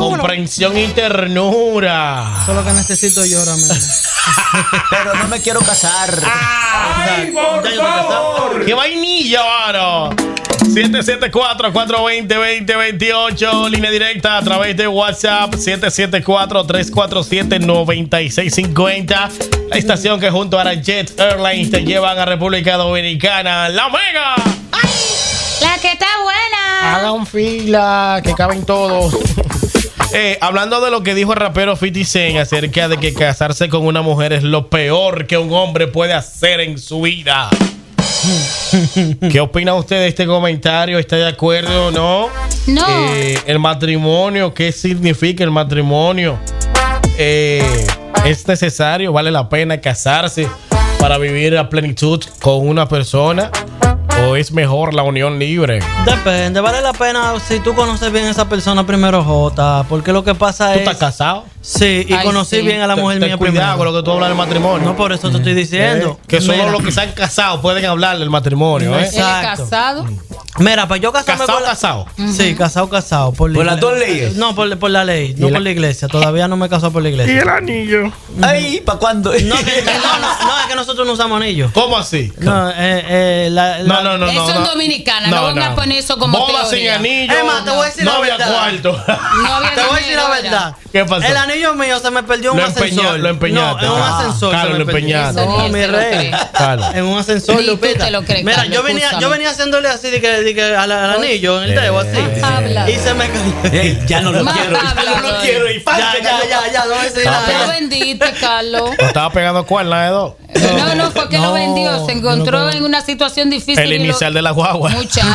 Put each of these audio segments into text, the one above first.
comprensión y ternura. Eso es lo que necesito yo ahora mismo. Pero no me quiero casar. ¡Ay, por favor! ¡Qué vainilla, mano! 774-420-2028, línea directa a través de WhatsApp 774-347-9650. La estación que junto a Jet Airlines te llevan a República Dominicana, La Mega. ¡Ay! La que está buena. Hagan fila, que caben todos. Hablando de lo que dijo el rapero 50 Cent acerca de que casarse con una mujer es lo peor que un hombre puede hacer en su vida. ¿Qué opina usted de este comentario? ¿Está de acuerdo o no? No. El matrimonio, ¿qué significa el matrimonio? ¿Es necesario? ¿Vale la pena casarse para vivir a plenitud con una persona? ¿O es mejor la unión libre? Depende, vale la pena si tú conoces bien a esa persona primero, Jota. Porque lo que pasa es... ¿Tú estás casado? Sí, y conocí bien a la mujer mía primero. Cuidado con lo que tú hablas del matrimonio. No, por eso te estoy diciendo. Que solo los que se han casado pueden hablar del matrimonio. Exacto. ¿Él es casado? Mira, pues yo casarme ¿Casado? Sí, casado. ¿Por las dos leyes? No, por la ley, no por la iglesia. Todavía no me he casado por la iglesia. ¿Y el anillo? Ay, ¿para cuándo? No, es que nosotros no usamos anillos. ¿Cómo así? No, Eso es dominicana, no van a poner eso como boda sin teoría. anillo. Emma, te voy a decir la verdad. Cuarto. No había Te voy a decir la verdad. ¿Qué pasó? El anillo mío se me perdió en un ascensor. Lo empeñaste. No, en un ascensor. Claro, lo empeñaste. No, mi rey. En un ascensor, Ni tú Lupita. te lo crees, Mira, Carlos, yo venía haciéndole así de que al anillo en el dedo así. Y se me cayó. Ya no lo quiero. Ya no lo quiero. Ya, no me decís nada. Lo vendiste, Carlos. ¿O estaba pegando cuernas de dos? No, fue que lo vendió. Se encontró en una situación difícil. El inicial de la guagua. Muchacho.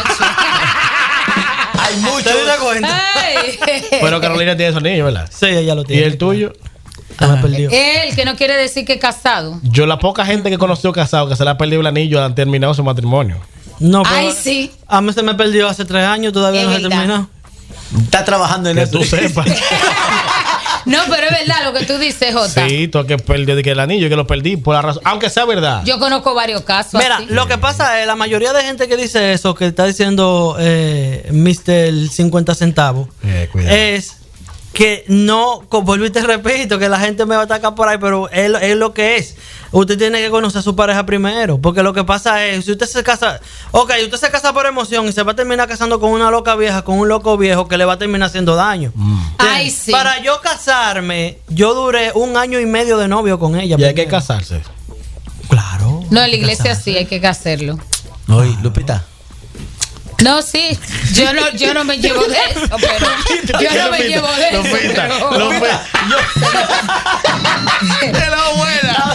Hay muchos. ¿Te das cuenta? Pero Carolina tiene esos niños, ¿verdad? Sí, ella lo tiene. ¿Y el tuyo? Se me perdió. Él, que no quiere decir que casado. Yo, la poca gente que conoció casado que se le ha perdido el anillo han terminado su matrimonio. No, pero Ay, sí. A mí se me perdió hace 3 años, todavía Es no se verdad. terminó. Está trabajando en Que eso. tú sepas. No, pero es verdad lo que tú dices, Jota. Sí, tú que perdió de que el anillo, que lo perdí por la razón. Aunque sea verdad. Yo conozco varios casos. Mira, así. lo que pasa es, la mayoría de gente que dice eso, que está diciendo Mr. 50 centavos, Cuidado. es que no, vuelvo y te repito, que la gente me va a atacar por ahí, pero es lo que es. Usted tiene que conocer a su pareja primero, porque lo que pasa es, si usted se casa, usted se casa por emoción y se va a terminar casando con una loca vieja, con un loco viejo que le va a terminar haciendo daño. Ay, sí. Para yo casarme, yo duré 1 año y medio de novio con ella. Y hay que primero. casarse. Claro. No, en la iglesia sí hay que hacerlo. Oye, Lupita. No, sí. Yo no me llevo de eso, pero. Yo no me llevo de eso. Lo fue. De la buena.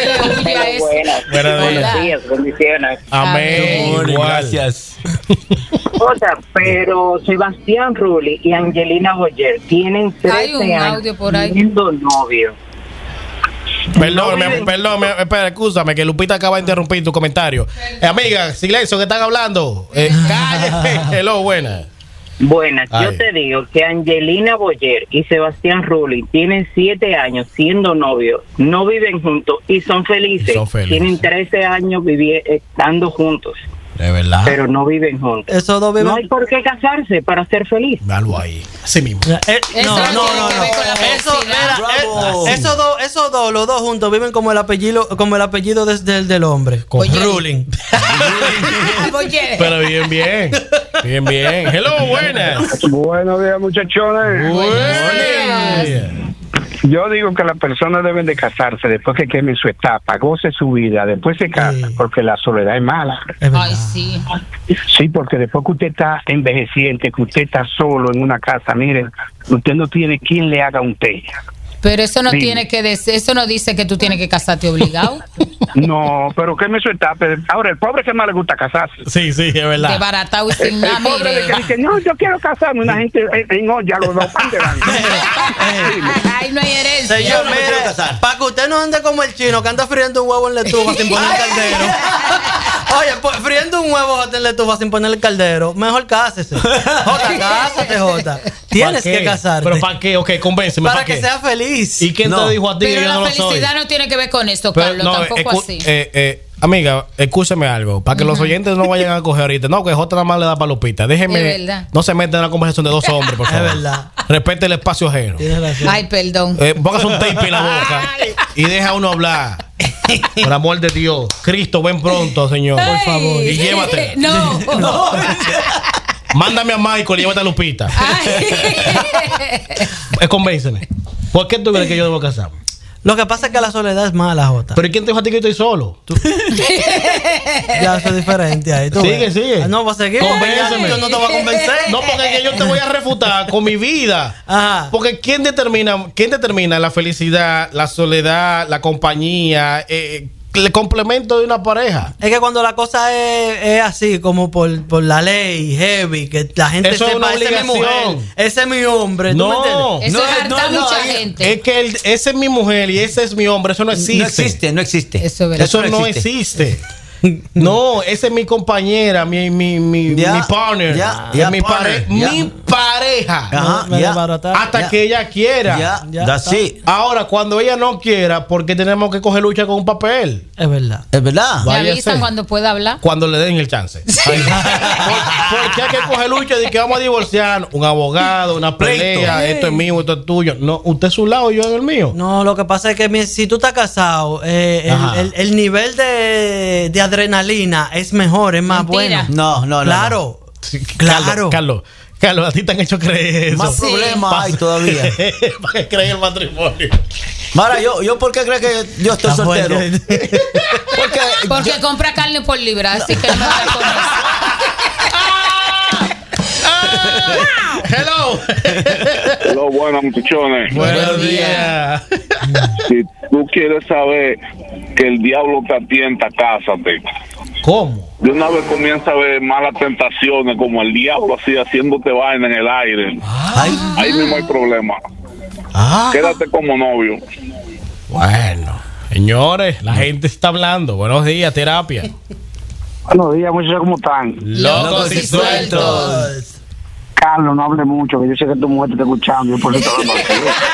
Buenos días, bendiciones. Amén. Igual. Gracias. Otra, pero Sebastián Rulli y Angelina Boyer tienen Hay un 13 audio años por ahí. siendo novios. Perdón, espera, escúchame, que Lupita acaba de interrumpir tu comentario. Amiga, silencio, que están hablando. Cállate. Hello, buena. Buenas, Ay. yo te digo que Angelina Boyer y Sebastián Rulli tienen 7 años siendo novios, no viven juntos y son felices. Tienen 13 años estando juntos, De verdad. pero no viven juntos. Esos dos viven. No hay por qué casarse para ser feliz. Algo ahí. Así mismo. Eso no tiene que ver con la felicidad. Esos dos, los dos juntos viven como el apellido del hombre. Con Oye. ruling. Oye. Pero bien. Hello, buenas. Buenos días, muchachones. Buenas. Yo digo que las personas deben de casarse después que quemen su etapa, goce su vida, después se casan, porque la soledad es mala. Ay, sí. Sí, porque después que usted está envejeciente, que usted está solo en una casa, miren, usted no tiene quien le haga un té. Pero eso no Sí. tiene que decir, eso no dice que tú tienes que casarte obligado. No, pero queme su etapa. Ahora, el pobre que más le gusta casarse. Sí, es verdad. Desbaratado y sin El nada, pobre de que mire. dice, no, yo quiero casarme, una gente en olla, los dos pan de baño. Ay, no hay herencia. Señor, no me quiero mire, casar. para que usted no ande como el chino que anda friendo un huevo en la estufa sin poner el caldero. Oye, pues friendo un huevo en la estufa sin poner el caldero, mejor cásese. Cásate, Jota. Tienes ¿Para qué? que casarte. ¿Pero para qué? Ok, convénceme. Para ¿para que qué? sea feliz. ¿Y quién No. te dijo a ti que Pero yo la no lo soy? felicidad no tiene que ver con esto, Pero, Carlos, no, tampoco así. Amiga, escúcheme algo. Para que los oyentes no vayan a coger ahorita. No, que J nada más le da para Lupita. Déjeme. No se meta en la conversación de dos hombres, por favor. Es verdad. Respete el espacio ajeno. Ay, perdón. Póngase un tape en la boca y deja a uno hablar. Por amor de Dios. Cristo, ven pronto, Señor. Por favor. Y llévate. No. Mándame a Michael y llévate a Lupita. Convénceme. ¿Por qué tú crees que yo debo casarme? Lo que pasa es que la soledad es mala, Jota. ¿Pero quién te dijo a ti que estoy solo? Ya, eso es diferente ahí. Sigue. No, vas a seguir. Convénceme. Yo no te voy a convencer. No, porque yo te voy a refutar con mi vida. Ajá. Porque ¿quién determina la felicidad, la soledad, la compañía, el complemento de una pareja? Es que cuando la cosa es así, como por la ley, heavy, que la gente eso sepa, esa es mi mujer, ese es mi hombre. ¿tú me entiendes? Eso es harta mucha gente. Es que ese es mi mujer y ese es mi hombre. Eso no existe. No existe. Eso no existe. No, esa es mi compañera, mi partner, mi pareja. Hasta que ella quiera. Ahora, cuando ella no quiera, ¿por qué tenemos que coger lucha con un papel? Es verdad. Me avisan cuando pueda hablar. Cuando le den el chance. Porque hay que coger lucha de que vamos a divorciar. Un abogado, una pelea, esto es mío, esto es tuyo. No, usted es su lado y yo en el mío. No, lo que pasa es que si tú estás casado, el nivel de adrenalina es mejor, es más bueno. No. Claro. Sí, Carlos, a ti te han hecho creer eso. Más problemas hay todavía. Para que creer el matrimonio. Mara, yo ¿por qué crees que yo estoy soltero? Porque compra carne por libra, así que no me voy con Hello. Hello, buenos muchachones. Buenos días. Si tú quieres saber que el diablo te atienta, cásate. ¿Cómo? De una vez comienza a ver malas tentaciones, como el diablo así haciéndote vaina en el aire. Ahí mismo hay problema. Quédate como novio. Bueno, señores, la gente está hablando. Buenos días, terapia. Buenos días, muchachos, ¿cómo están? Locos y sueltos. Carlos, no hable mucho, que yo sé que tu mujer te está escuchando. Yo por eso te hablo.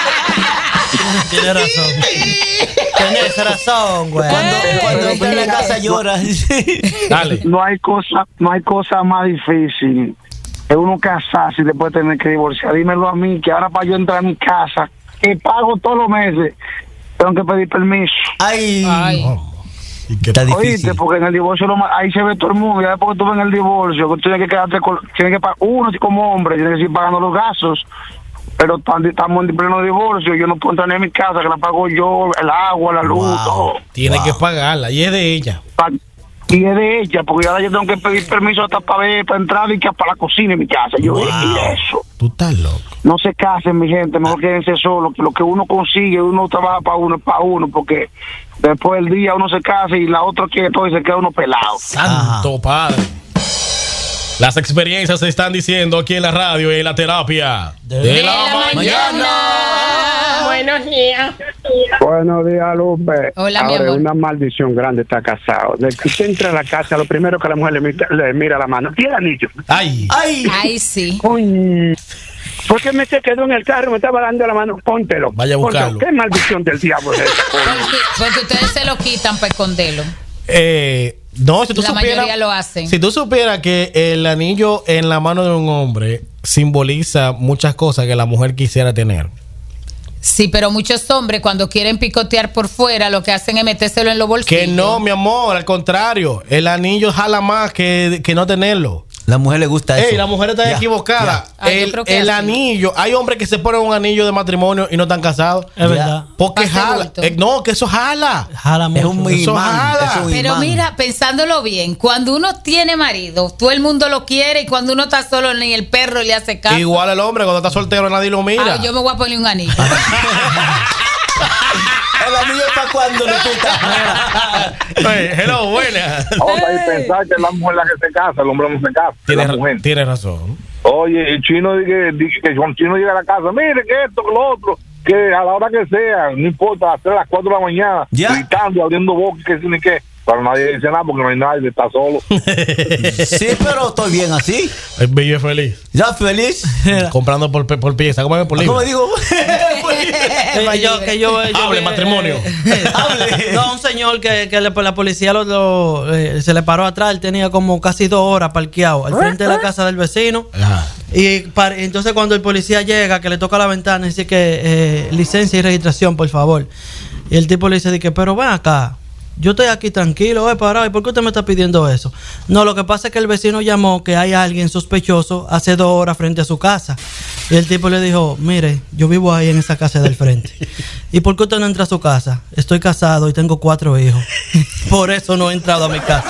Tienes razón. Tienes razón, güey. Cuando está en la casa llora. Dale. No hay cosa más difícil que uno casarse y después tener que divorciar. Dímelo a mí, que ahora para yo entrar a mi casa, que pago todos los meses, tengo que pedir permiso. Ay. Está difícil. Oíste, porque en el divorcio ahí se ve todo el mundo. Ya después que tú ves en el divorcio, que tú tienes que quedarte tienes que pagar uno como hombre, tienes que seguir pagando los gastos. Pero estamos en pleno divorcio, yo no puedo entrar ni en mi casa, que la pago yo, el agua, la luz, todo. Tiene que pagarla, y es de ella. Y es de ella, porque ahora yo tengo que pedir permiso hasta para entrar y que para la cocina en mi casa. Yo, y eso. Tú estás loco. No se casen, mi gente, mejor quédense solos, que lo que uno consigue, uno trabaja para uno, porque después del día uno se casa y la otra quiere todo y se queda uno pelado. Santo Padre. Las experiencias se están diciendo aquí en la radio y en la terapia de la mañana. Buenos días. Buenos días, Lupe. Hola, ahora, mi amor. Es una maldición grande estar casado. Desde que usted entra a la casa, lo primero que la mujer le mira la mano. ¿Y el anillo? Ay, sí. Uy, ¿por qué me se quedó en el carro? Me estaba dando la mano. Póntelo. Vaya a buscarlo. ¿Qué maldición del diablo es esa? Porque ustedes se lo quitan para esconderlo. No, si tú la mayoría lo hacen. Si tú supieras que el anillo en la mano de un hombre simboliza muchas cosas que la mujer quisiera tener. Sí, pero muchos hombres cuando quieren picotear por fuera lo que hacen es metérselo en los bolsillos. Que no, mi amor, al contrario. El anillo jala más que no tenerlo. La mujer le gusta eso. La mujer está equivocada. El anillo, hay hombres que se ponen un anillo de matrimonio y no están casados. Es verdad. Porque jala. No, que eso jala. Jala mucho. Es un imán. Pero mira, pensándolo bien, cuando uno tiene marido, todo el mundo lo quiere, y cuando uno está solo ni el perro le hace caso. Igual el hombre, cuando está soltero nadie lo mira. Yo me voy a poner un anillo. El anillo para cuando, Lupita. Hello, buena. Vamos a pensar que es la mujer la que se casa, el hombre no se casa. Tienes razón. Oye, el chino dice que cuando el chino llega a la casa, mire que esto, que lo otro, que a la hora que sea, no importa, a las 4 de la mañana, gritando, abriendo boca, que tiene que. Pero nadie dice nada porque no hay nadie, está solo. Sí, pero estoy bien así. El bello es feliz. Ya feliz. Comprando por pieza. ¿Cómo es por libra? ¿Cómo digo? Hable, matrimonio. No, un señor que la policía se le paró atrás. Él tenía como casi 2 horas parqueado al frente de la casa del vecino. Ajá. Y entonces cuando el policía llega, que le toca la ventana, dice que licencia y registración, por favor. Y el tipo le dice que, pero ven acá, yo estoy aquí tranquilo, parado, ¿y por qué usted me está pidiendo eso? No, lo que pasa es que el vecino llamó que hay alguien sospechoso hace 2 horas frente a su casa. Y el tipo le dijo, mire, yo vivo ahí en esa casa del frente. ¿Y por qué usted no entra a su casa? Estoy casado y tengo 4 hijos. Por eso no he entrado a mi casa.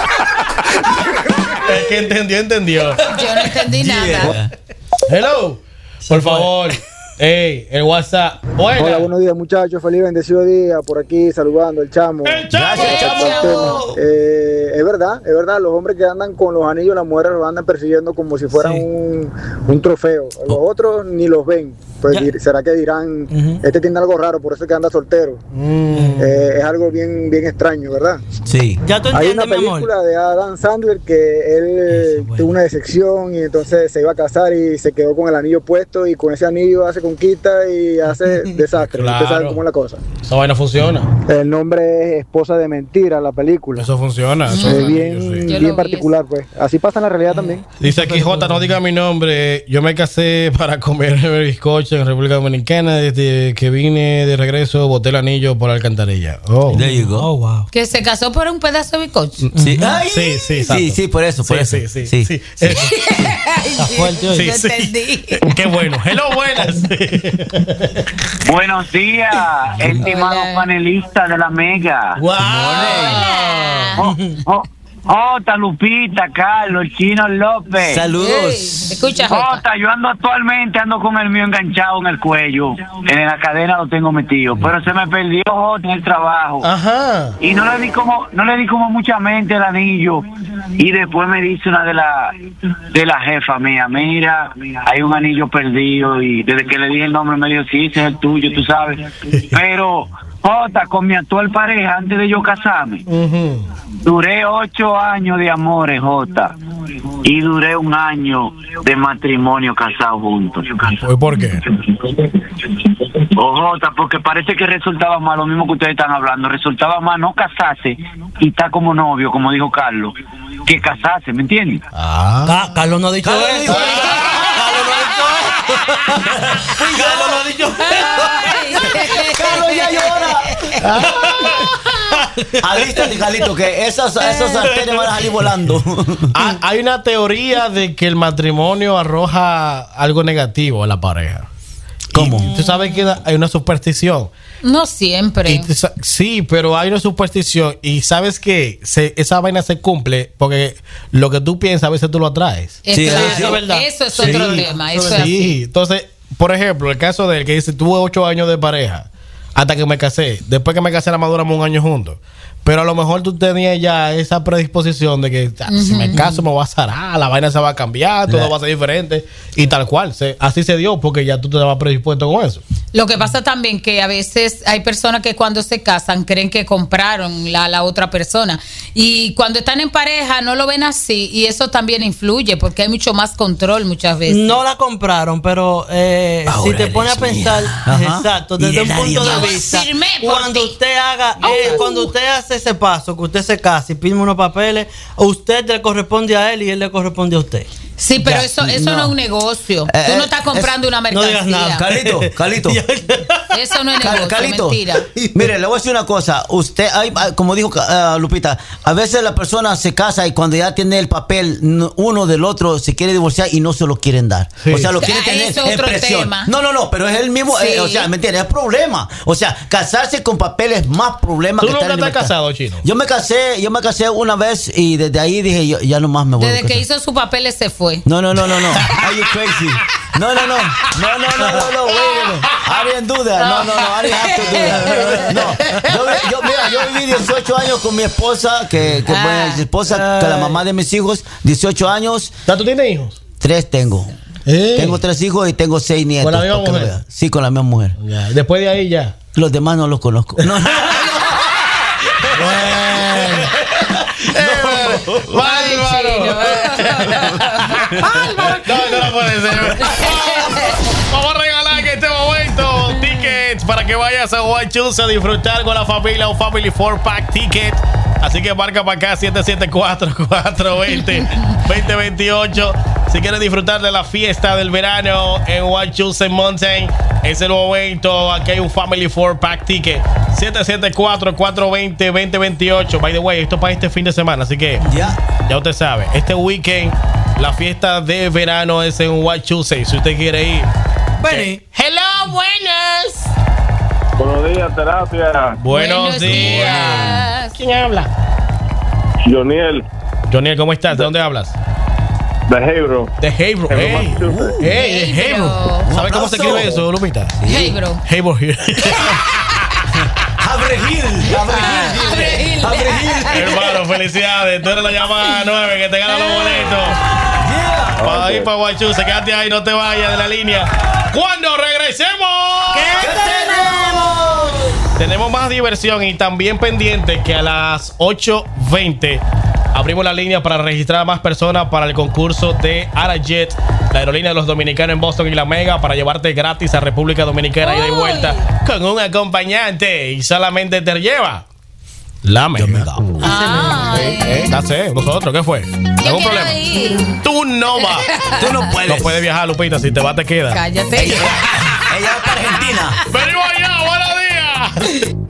El que entendió. Yo no entendí nada. Hello. Por favor. Ey, el WhatsApp. Hola, buenos días, muchachos. Feliz bendecido día. Por aquí saludando el chamo. ¡El chamo! Es verdad. Los hombres que andan con los anillos, las mujeres los andan persiguiendo como si fueran un trofeo. Los otros ni los ven. Pues será que dirán, este tiene algo raro, por eso es que anda soltero. Es algo bien extraño, ¿verdad? Sí. Ya tú Hay entiendes, una película de Adam Sandler que él tuvo una decepción y entonces se iba a casar y se quedó con el anillo puesto y con ese anillo hace conquista y hace desastre. Claro. Ustedes saben cómo es la cosa. Esa vaina funciona. El nombre es Esposa de Mentira, la película. Eso funciona. Es bien particular, pues. Así pasa en la realidad también. Dice aquí J, no diga mi nombre. Yo me casé para comer bizcocho en República Dominicana. Desde que vine de regreso, boté el anillo por la alcantarilla. Oh. There you go. Oh, wow. Que se casó por un pedazo de bizcocho. Sí. Sí, por eso. Sí. Está fuerte hoy. Sí, Yo sí. entendí. Qué bueno. Hello, buenas. Buenos días, estimado panelista de la Mega. Jota, Lupita, Carlos, el Chino López. Saludos. Escucha, Jota. Yo actualmente ando con el mío enganchado en el cuello. En la cadena lo tengo metido. Pero se me perdió, Jota, en el trabajo. Ajá. Y no le di como mucha mente el anillo. Y después me dice una de la jefa mía, mira, hay un anillo perdido. Y desde que le dije el nombre me dijo, sí, ese es el tuyo, tú sabes. Pero, Jota, con mi actual pareja, antes de yo casarme, duré 8 años de amores, Jota, y duré 1 año de matrimonio casados juntos. ¿Por qué? Jota, porque parece que resultaba más lo mismo que ustedes están hablando. Resultaba más no casarse y estar como novio, como dijo Carlos, que casarse, ¿me entiendes? Carlos no ha dicho eso. Carlos no ha dicho eso. Carlos ya llora. Alístate, Carlito, que esos sartenes van a salir volando. Hay una teoría de que el matrimonio arroja algo negativo a la pareja. ¿Cómo? Tú sabes que hay una superstición. No siempre. Sí, pero hay una superstición. Y sabes que esa vaina se cumple porque lo que tú piensas a veces tú lo atraes. Sí, Claro, eso es verdad. Eso es otro tema. Eso es Sí, así. entonces, por ejemplo, el caso de él que dice, tuve 8 años de pareja hasta que me casé. Después que me casé, la maduramos 1 año juntos. Pero a lo mejor tú tenías ya esa predisposición de que si me caso me voy a zarar, la vaina se va a cambiar, todo va a ser diferente. Y tal cual, así se dio porque ya tú te vas predispuesto con eso. Lo que pasa también que a veces hay personas que cuando se casan creen que compraron la otra persona. Y cuando están en pareja no lo ven así. Y eso también influye porque hay mucho más control muchas veces. No la compraron, pero si te pones a pensar, exacto, desde un punto de vista, cuando usted haga, cuando usted hace ese paso, que usted se casa y pide unos papeles, usted le corresponde a él y él le corresponde a usted. Sí, pero eso no es un negocio. Tú no estás comprando una mercancía. No digas nada. Calito. Eso no es negocio, Calito, mentira. Mire, le voy a decir una cosa. Usted, como dijo Lupita, a veces la persona se casa y cuando ya tiene el papel uno del otro se quiere divorciar y no se lo quieren dar. Sí. O sea, lo quieren tener eso es en otro presión. tema. No, pero es el mismo, Sí. o sea, ¿me entiendes? Es problema. O sea, casarse con papel es más problema ¿Tú que nunca estar en estás libertad. casado, Chino? Yo me casé una vez y desde ahí dije, yo ya nomás me voy a Desde casar. que hizo sus papeles se fue. No. Are you crazy? No, wait a minute. Are in duda. No, I didn't have to do that. Yo viví 18 años con mi esposa, que buena esposa, que la mamá de mis hijos, 18 años. ¿Tú tienes hijos? 3 tengo. Tengo 3 hijos y tengo 6 nietos. ¿Con la misma mujer? Sí, con la misma mujer. Ya. Después de ahí ya. Los demás no los conozco. No. Bueno. Bárbaro. No puede ser. Vamos a regalar en este momento tickets para que vayas a White Shoes a disfrutar con la familia, un Family 4-Pack ticket. Así que marca para acá 774-420-2028. Si quieres disfrutar de la fiesta del verano en White Shoes Mountain, es el momento. Aquí hay un Family 4-Pack ticket. 774-420-2028. By the way, esto para este fin de semana. Así que ya usted sabe. Este weekend, la fiesta de verano es en White Shoes. Si usted quiere ir. Benny. Hello, buenas. Buenos días, terapia. Buenos días. ¿Quién habla? Joniel. Joniel, ¿cómo estás? ¿De dónde hablas? De Hebron. De Hebron. De Hebron. ¿Sabes cómo se escribe eso, Lupita? Hebron. Hebron. Abrehil. Hermano, felicidades. Tú eres la llamada 9 que te gana los boletos. Para ir para White Shoes. Quédate ahí, no te vayas de la línea. Cuando regresemos, ¿qué tenemos? Tenemos más diversión y también pendiente que a las 8:20 abrimos la línea para registrar a más personas para el concurso de Arajet, la aerolínea de los dominicanos en Boston y La Mega, para llevarte gratis a República Dominicana ida y vuelta con un acompañante y solamente te lleva La Mega. Nosotros, ¿qué fue? ¿Algún problema? Tú no vas. Tú no puedes. No puedes viajar, Lupita. Si te vas, te quedas. Cállate. Ella va para Argentina. ¡Venimos allá! ¡Buenos días!